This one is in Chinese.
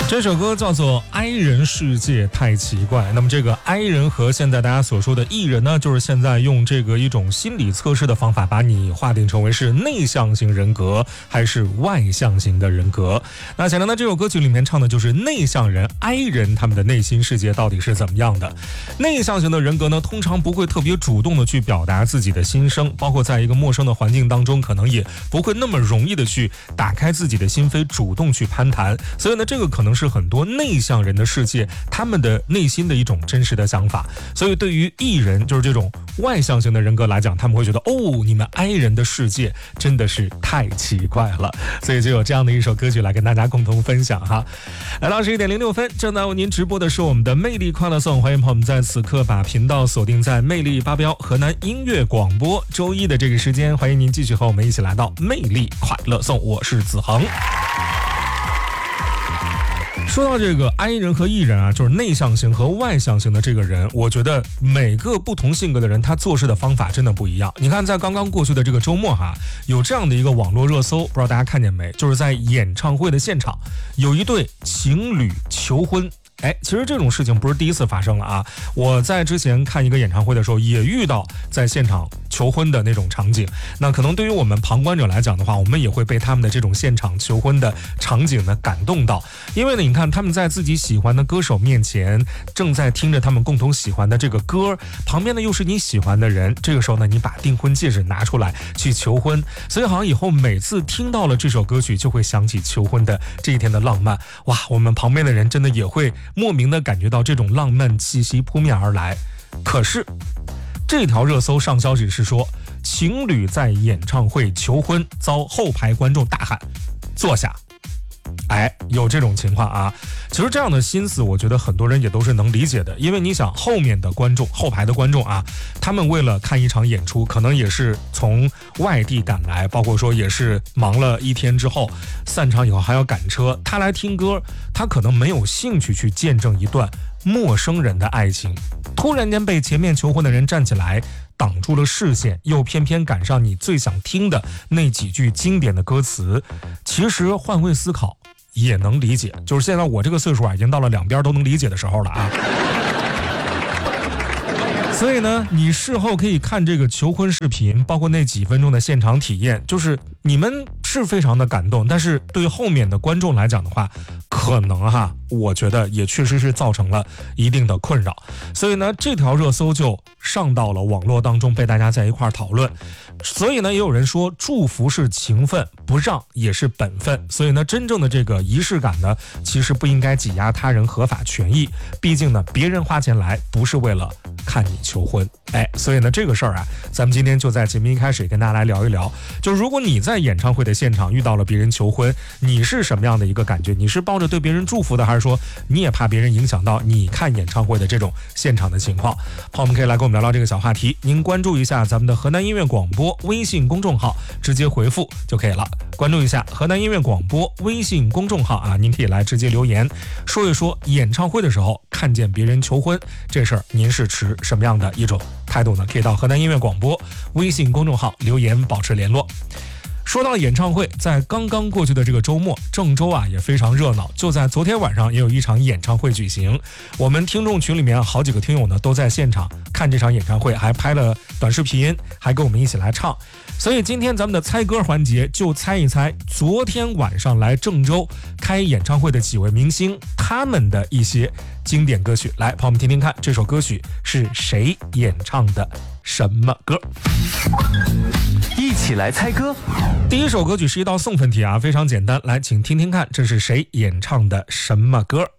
这首歌叫做《I 人世界太奇怪》。那么这个 I 人和现在大家所说的 E 人呢，就是现在用这个一种心理测试的方法，把你划定成为是内向型人格还是外向型的人格。那显然呢，这首歌曲里面唱的就是内向人 I 人他们的内心世界到底是怎么样的。内向型的人格呢，通常不会特别主动的去表达自己的心声，包括在一个陌生的环境当中，可能也不会那么容易的去打开自己的心扉，主动去攀谈。所以呢，这个可能是很多内向人的世界，他们的内心的一种真实的想法。所以对于 E 人，就是这种外向型的人格来讲，他们会觉得你们 I 人的世界真的是太奇怪了。所以就有这样的一首歌曲来跟大家共同分享哈。来到11:06，正在为您直播的是我们的魅力快乐颂，欢迎朋友们在此刻把频道锁定在魅力8标河南音乐广播。周一的这个时间，欢迎您继续和我们一起来到魅力快乐颂，我是子恒。说到这个 I 人和 E 人啊，就是内向型和外向型的这个人，我觉得每个不同性格的人，他做事的方法真的不一样。你看，在刚刚过去的这个周末哈，有这样的一个网络热搜，不知道大家看见没？就是在演唱会的现场，有一对情侣求婚。其实这种事情不是第一次发生了啊！我在之前看一个演唱会的时候，也遇到在现场求婚的那种场景。那可能对于我们旁观者来讲的话，我们也会被他们的这种现场求婚的场景呢感动到。因为呢，你看他们在自己喜欢的歌手面前，正在听着他们共同喜欢的这个歌，旁边呢又是你喜欢的人。这个时候呢，你把订婚戒指拿出来去求婚，所以好像以后每次听到了这首歌曲，就会想起求婚的这一天的浪漫。哇，我们旁边的人真的也会莫名的感觉到这种浪漫气息扑面而来。可是这条热搜上消息是说，情侣在演唱会求婚遭后排观众大喊坐下。有这种情况啊。其实这样的心思我觉得很多人也都是能理解的，因为你想后面的观众，后排的观众啊，他们为了看一场演出，可能也是从外地赶来，包括说也是忙了一天之后散场以后还要赶车，他来听歌，他可能没有兴趣去见证一段陌生人的爱情。突然间被前面求婚的人站起来挡住了视线，又偏偏赶上你最想听的那几句经典的歌词，其实换位思考也能理解，就是现在我这个岁数啊，已经到了两边都能理解的时候了啊。所以呢，你事后可以看这个求婚视频，包括那几分钟的现场体验，就是你们是非常的感动，但是对后面的观众来讲的话，可能我觉得也确实是造成了一定的困扰。所以呢，这条热搜就上到了网络当中，被大家在一块讨论。所以呢，也有人说，祝福是情分，不让也是本分。所以呢，真正的这个仪式感呢，其实不应该挤压他人合法权益。毕竟呢，别人花钱来不是为了看你求婚。所以呢，这个事儿啊，咱们今天就在节目一开始跟大家来聊一聊。就是如果你在演唱会的现场遇到了别人求婚，你是什么样的一个感觉？你是抱着对别人祝福的，还是说你也怕别人影响到你看演唱会的这种现场的情况？好，我们可以来跟我们聊聊这个小话题。您关注一下咱们的河南音乐广播微信公众号，直接回复就可以了。关注一下河南音乐广播微信公众号啊，您可以来直接留言，说一说演唱会的时候看见别人求婚这事儿，您是持什么样的一种态度呢？可以到河南音乐广播微信公众号留言保持联络。说到演唱会，在刚刚过去的这个周末，郑州啊也非常热闹。就在昨天晚上，也有一场演唱会举行。我们听众群里面好几个听友呢都在现场看这场演唱会，还拍了短视频，还跟我们一起来唱。所以今天咱们的猜歌环节，就猜一猜昨天晚上来郑州开演唱会的几位明星，他们的一些经典歌曲。来，朋友们听听看，这首歌曲是谁演唱的什么歌？ 一起来猜歌。 第一首歌曲是一道送分题啊，非常简单。来，请听听看，这是谁演唱的什么歌？